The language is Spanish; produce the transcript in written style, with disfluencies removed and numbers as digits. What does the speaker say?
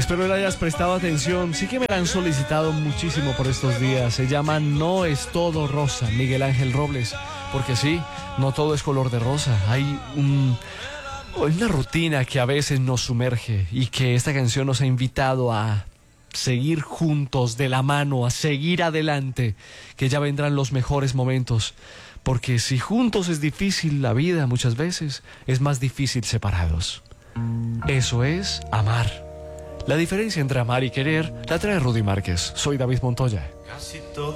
Espero le hayas prestado atención. Sí que me la han solicitado muchísimo por estos días. Se llama No es todo rosa, Miguel Ángel Robles. Porque sí, no todo es color de rosa. Hay una rutina que a veces nos sumerge y que esta canción nos ha invitado a seguir juntos de la mano, a seguir adelante, que ya vendrán los mejores momentos. Porque si juntos es difícil la vida muchas veces, es más difícil separados. Eso es amar. La diferencia entre amar y querer la trae Rudy Márquez. Soy David Montoya. Casi todo